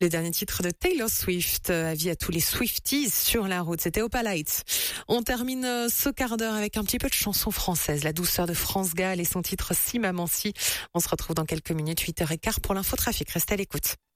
Le dernier titre de Taylor Swift, avis à tous les Swifties sur la route, c'était Opalite. On termine ce quart d'heure avec un petit peu de chanson française, la douceur de France Gall et son titre Si Maman Si. On se retrouve dans quelques minutes, 8h15 pour l'infotrafic. Restez à l'écoute.